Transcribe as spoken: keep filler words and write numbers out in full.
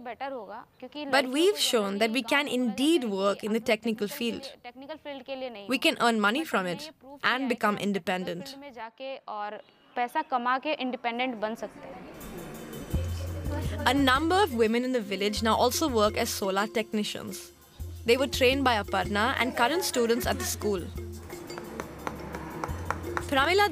But we've shown that we can indeed work in the technical field. We can earn money from it and become independent. A number of women in the village now also work as solar technicians. They were trained by Aparna and current students at the school. Pramila